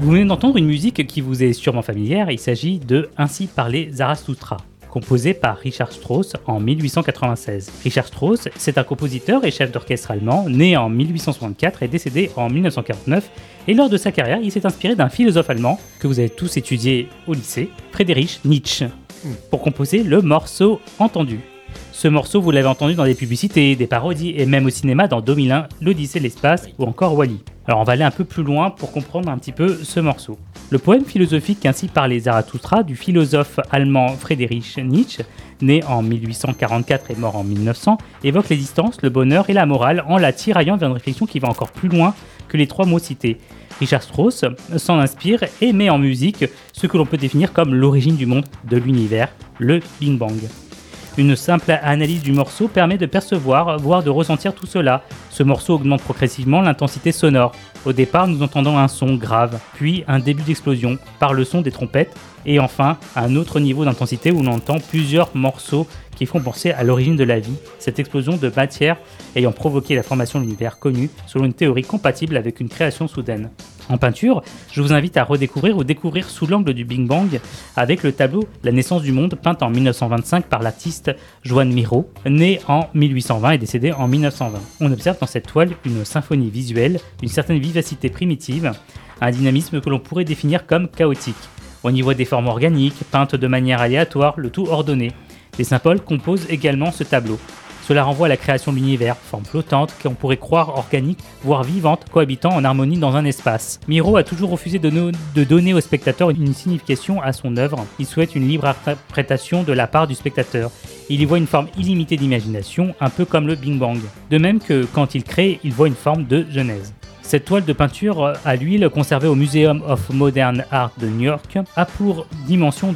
Vous venez d'entendre une musique qui vous est sûrement familière, il s'agit de Ainsi parlait Zarathoustra, composé par Richard Strauss en 1896. Richard Strauss, c'est un compositeur et chef d'orchestre allemand, né en 1864 et décédé en 1949, et lors de sa carrière, il s'est inspiré d'un philosophe allemand que vous avez tous étudié au lycée, Friedrich Nietzsche, pour composer le morceau Entendu. Ce morceau, vous l'avez entendu dans des publicités, des parodies et même au cinéma dans 2001, l'Odyssée de l'espace ou encore Wall-E. Alors on va aller un peu plus loin pour comprendre un petit peu ce morceau. Le poème philosophique Ainsi parlait Zarathoustra du philosophe allemand Friedrich Nietzsche, né en 1844 et mort en 1900, évoque l'existence, le bonheur et la morale en la tiraillant vers une réflexion qui va encore plus loin que les trois mots cités. Richard Strauss s'en inspire et met en musique ce que l'on peut définir comme l'origine du monde, de l'univers, le Big Bang. Une simple analyse du morceau permet de percevoir, voire de ressentir tout cela. Ce morceau augmente progressivement l'intensité sonore. Au départ, nous entendons un son grave, puis un début d'explosion par le son des trompettes, et enfin un autre niveau d'intensité où l'on entend plusieurs morceaux qui font penser à l'origine de la vie, cette explosion de matière ayant provoqué la formation de l'univers connu selon une théorie compatible avec une création soudaine. En peinture, je vous invite à redécouvrir ou découvrir sous l'angle du Big Bang avec le tableau La naissance du monde peint en 1925 par l'artiste Joan Miró, né en 1820 et décédé en 1920. On observe dans cette toile une symphonie visuelle, une certaine vivacité primitive, un dynamisme que l'on pourrait définir comme chaotique. On y voit des formes organiques, peintes de manière aléatoire, le tout ordonné. Les symboles composent également ce tableau. Cela renvoie à la création de l'univers, forme flottante qu'on pourrait croire organique, voire vivante, cohabitant en harmonie dans un espace. Miró a toujours refusé de donner au spectateur une signification à son œuvre. Il souhaite une libre interprétation de la part du spectateur. Il y voit une forme illimitée d'imagination, un peu comme le Big Bang. De même que quand il crée, il voit une forme de genèse. Cette toile de peinture à l'huile conservée au Museum of Modern Art de New York a pour dimension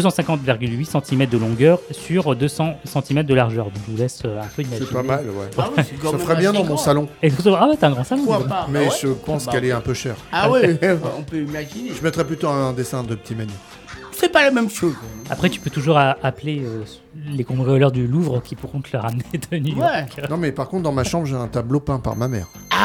250,8 cm de longueur sur 200 cm de largeur. Donc je vous laisse un peu imaginer. C'est pas mal, ouais. Ah ouais, Ça ferait bien dans mon salon. Ah ouais, t'as un grand salon. Pourquoi pas? Mais Ah ouais. je pense qu'elle est un peu chère. Ah ouais, on peut imaginer. Je mettrais plutôt un dessin de petit Manu. C'est pas la même chose. Après, tu peux toujours appeler les cambrioleurs du Louvre qui pourront te le ramener de New York. Non, mais par contre, dans ma chambre, j'ai un tableau peint par ma mère.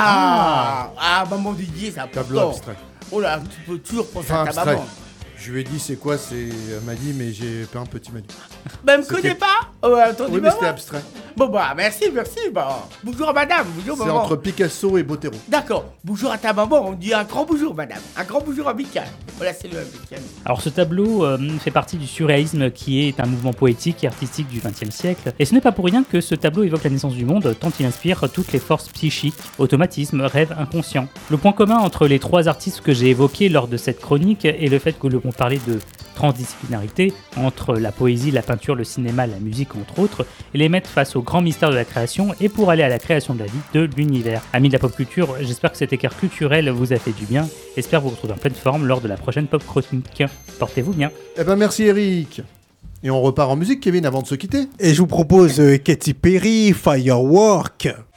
Maman Didier, c'est Tableau important. abstrait. Oh là, tu peux toujours penser Enfin, à ta abstrait. maman. Je lui ai dit c'est quoi, elle m'a dit mais j'ai peint un petit Manu. Bah, elle me C'était- connaît pas. Oh, attends, Oui, mais c'était abstrait. Bon, bah, merci. Bah, bonjour à madame, bonjour C'est maman. entre Picasso et Botero. D'accord, bonjour à ta maman, on dit un grand bonjour madame. Un grand bonjour amical. Voilà, c'est le amical. Alors ce tableau fait partie du surréalisme qui est un mouvement poétique et artistique du XXe siècle. Et ce n'est pas pour rien que ce tableau évoque la naissance du monde tant il inspire toutes les forces psychiques, automatismes, rêves inconscients. Le point commun entre les trois artistes que j'ai évoqués lors de cette chronique est le fait que l'on parlait de transdisciplinarité entre la poésie, la peinture, le cinéma, la musique entre autres, et les mettre face au grand mystère de la création et pour aller à la création de la vie, de l'univers. Amis de la pop culture, j'espère que cet écart culturel vous a fait du bien. J'espère vous retrouver en pleine forme lors de la prochaine pop chronique. Portez-vous bien. Eh ben merci Eric. Et on repart en musique, Kevin, avant de se quitter. Et je vous propose Katy Perry, Firework.